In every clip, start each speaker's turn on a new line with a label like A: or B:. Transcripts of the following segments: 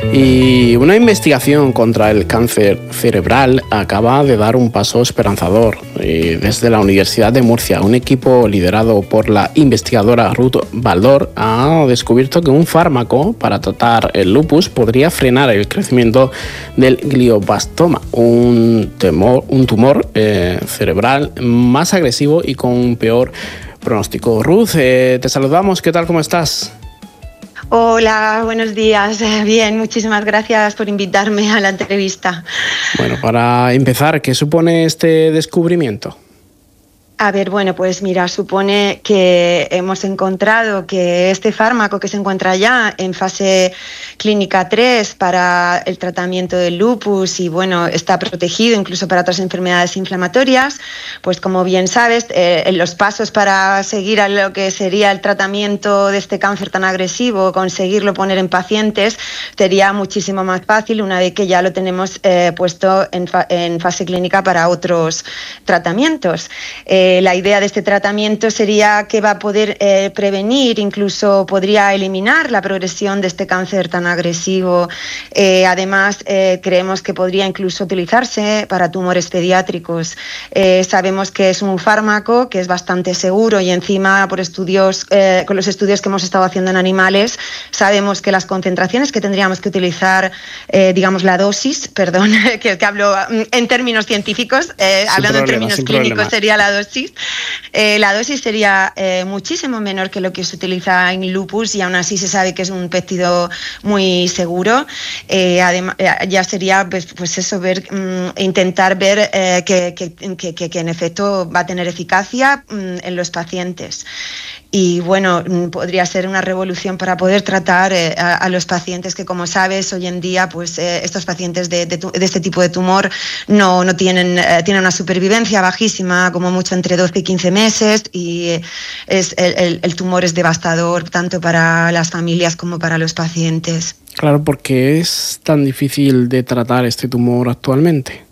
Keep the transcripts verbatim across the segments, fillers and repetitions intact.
A: Y una investigación contra el cáncer cerebral acaba de dar un paso esperanzador. Y desde la Universidad de Murcia, un equipo liderado por la investigadora Ruth Baldor ha descubierto que un fármaco para tratar el lupus podría frenar el crecimiento del glioblastoma, un tumor, un tumor eh, cerebral más agresivo y con peor pronóstico. Ruth, eh, te saludamos. ¿Qué tal? ¿Cómo estás?
B: Hola, buenos días. Bien, muchísimas gracias por invitarme a la entrevista.
A: Bueno, para empezar, ¿qué supone este descubrimiento?
B: A ver, bueno, pues mira, supone que hemos encontrado que este fármaco que se encuentra ya en fase clínica tres para el tratamiento del lupus y bueno, está protegido incluso para otras enfermedades inflamatorias, pues como bien sabes, eh, en los pasos para seguir a lo que sería el tratamiento de este cáncer tan agresivo, conseguirlo poner en pacientes, sería muchísimo más fácil una vez que ya lo tenemos eh, puesto en, fa en fase clínica para otros tratamientos. Eh, La idea de este tratamiento sería que va a poder eh, prevenir, incluso podría eliminar la progresión de este cáncer tan agresivo. Eh, además, eh, creemos que podría incluso utilizarse para tumores pediátricos. Eh, sabemos que es un fármaco que es bastante seguro y encima por estudios, eh, con los estudios que hemos estado haciendo en animales, sabemos que las concentraciones que tendríamos que utilizar, eh, digamos la dosis, perdón, que, que hablo en términos científicos, eh, hablando problema, en términos clínicos problema. sería la dosis. Eh, la dosis sería eh, muchísimo menor que lo que se utiliza en lupus y aún así se sabe que es un péptido muy seguro. Eh, además, ya sería pues, pues eso, ver, um, intentar ver eh, que, que, que, que, que en efecto va a tener eficacia um, en los pacientes. Y bueno, podría ser una revolución para poder tratar eh, a, a los pacientes que, como sabes, hoy en día pues eh, estos pacientes de, de, de este tipo de tumor no, no tienen, eh, tienen una supervivencia bajísima, como mucho entre doce y quince meses, y es, el, el, el tumor es devastador tanto para las familias como para los pacientes.
A: Claro, ¿por qué es tan difícil de tratar este tumor actualmente?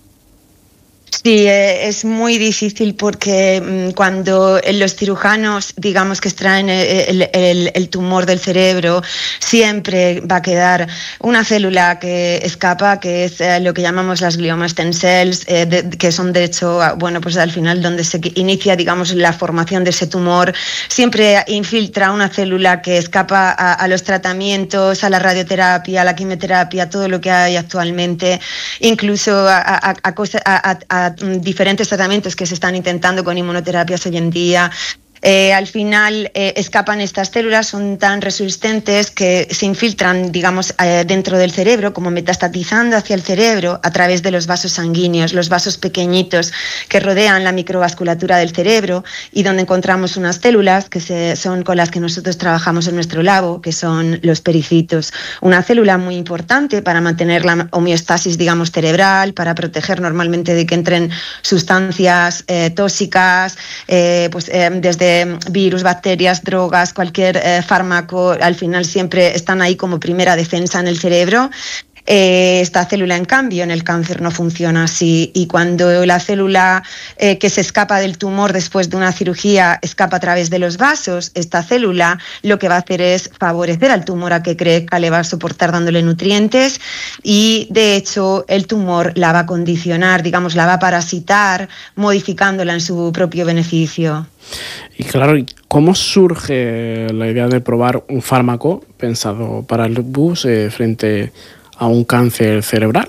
B: Sí, es muy difícil porque cuando los cirujanos, digamos que extraen el, el, el tumor del cerebro, siempre va a quedar una célula que escapa, que es lo que llamamos las glioma stem cells, eh, de, que son de hecho, bueno, pues al final donde se inicia, digamos, la formación de ese tumor. Siempre infiltra una célula que escapa a, a los tratamientos, a la radioterapia, a la quimioterapia, todo lo que hay actualmente, incluso a, a, a, a, a diferentes tratamientos que se están intentando con inmunoterapias hoy en día. Eh, al final eh, escapan estas células, son tan resistentes que se infiltran, digamos, eh, dentro del cerebro, como metastatizando hacia el cerebro a través de los vasos sanguíneos, los vasos pequeñitos que rodean la microvasculatura del cerebro y donde encontramos unas células que se, son con las que nosotros trabajamos en nuestro labo, que son los pericitos. Una célula muy importante para mantener la homeostasis, digamos, cerebral, para proteger normalmente de que entren sustancias eh, tóxicas, eh, pues eh, desde virus, bacterias, drogas, cualquier eh, fármaco, al final siempre están ahí como primera defensa en el cerebro. Eh, esta célula, en cambio, en el cáncer no funciona así, y cuando la célula eh, que se escapa del tumor después de una cirugía escapa a través de los vasos, esta célula lo que va a hacer es favorecer al tumor a que crezca, le va a soportar dándole nutrientes y, de hecho, el tumor la va a condicionar, digamos, la va a parasitar, modificándola en su propio beneficio.
A: Y claro, ¿cómo surge la idea de probar un fármaco pensado para el lupus eh, frente a un cáncer cerebral?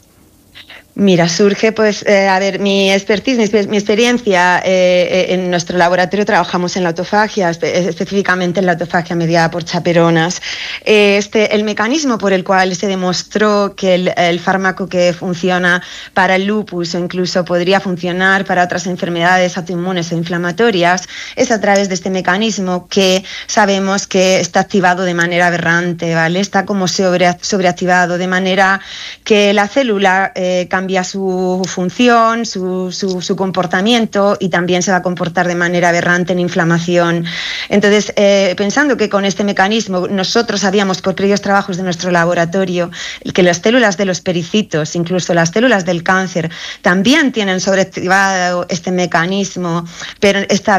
B: Mira, surge, pues, eh, a ver, mi expertise, mi, mi experiencia, eh, en nuestro laboratorio trabajamos en la autofagia, espe específicamente en la autofagia mediada por chaperonas. Eh, este, el mecanismo por el cual se demostró que el, el fármaco que funciona para el lupus o incluso podría funcionar para otras enfermedades autoinmunes o inflamatorias es a través de este mecanismo que sabemos que está activado de manera aberrante, ¿vale? Está como sobre, sobreactivado, de manera que la célula eh, cambia cambia su función, su, su, su comportamiento y también se va a comportar de manera aberrante en inflamación. Entonces, eh, pensando que con este mecanismo nosotros sabíamos por previos trabajos de nuestro laboratorio que las células de los pericitos, incluso las células del cáncer, también tienen sobreactivado este mecanismo, pero esta